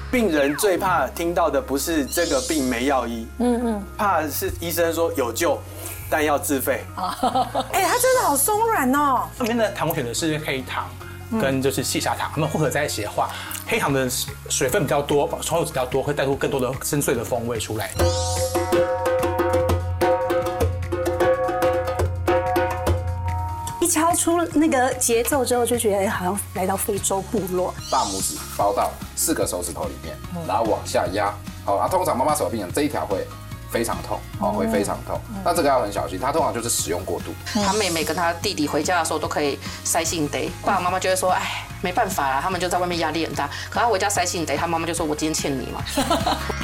病人最怕听到的不是这个病没药医，怕是医生说有救，但要自费。 哎，它真的好松软哦。 上面的糖我选的是黑糖。跟就是细砂糖，它们混合在一起的话，黑糖的水分比较多，稠度比较多，会带出更多的深邃的风味出来。 一敲出那个节奏之后，就觉得好像来到非洲部落。 大拇指包到4个手指头里面，然后往下压。好，啊，通常妈妈手病人这一条会非常痛，会非常痛。那这个要很小心，它通常就是使用过度。 他妹妹跟他弟弟回家的时候都可以塞信得，爸爸妈妈就会说，哎，没办法啦，他们就在外面压力很大。可他回家塞信得，他妈妈就说我今天欠你嘛。